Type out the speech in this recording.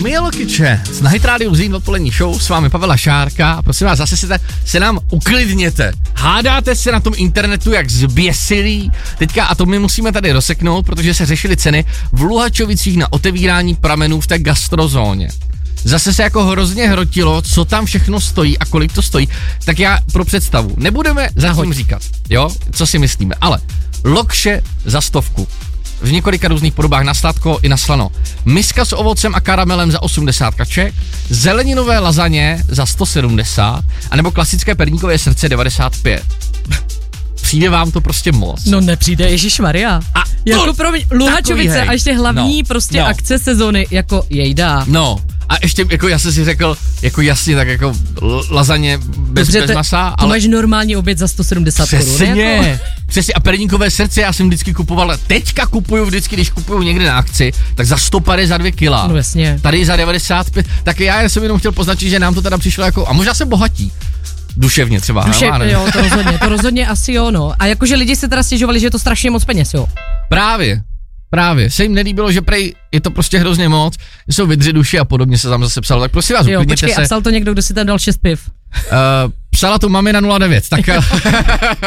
My je Lucky Chance, na Hit Radio Zlín odpolední show, s vámi Pavela Šárka. Prosím vás, zase se nám uklidněte. Hádáte se na tom internetu jak zběsilí. Teďka, a to my musíme tady rozseknout, protože se řešily ceny v Luhačovicích na otevírání pramenů v té gastrozóně. Zase se jako hrozně hrotilo, co tam všechno stojí a kolik to stojí. Tak já pro představu, nebudeme zatím říkat, jo, co si myslíme, ale lokše za 100. V několika různých podobách na sladko i na slano. Miska s ovocem a karamelem za 80 kaček, zeleninové lazaně za 170, anebo klasické perníkové srdce 95. Přijde vám to prostě moc? No nepřijde, ježišmarja. A jako pro mě, Luhačovice a ještě hlavní akce sezony, jako jejda. No. A ještě, jako já jsem si řekl, jako jasně, tak jako lazaně bez masa, ale... To máš normální oběd za 170 korun. Přesně, jako? Přesně, a perníkové srdce já jsem vždycky kupoval, teďka kupuju vždycky, když kupuju někde na akci, tak za 152 kila. No jasně. Tady za 95, tak já jsem jenom chtěl poznačit, že nám to teda přišlo jako, a možná jsem bohatí. Duševně třeba. Jo, to rozhodně asi jo, no. A jakože lidi se teda stěžovali, že je to strašně moc peněz, jo. Právě, se jim nelíbilo, že prej je to prostě hrozně moc, že jsou vydři duši a podobně se tam zase psalo, tak prosím vás, uklidněte se. A psal to někdo, kdo si tam dal 6 piv? Psala to mamina 09, tak...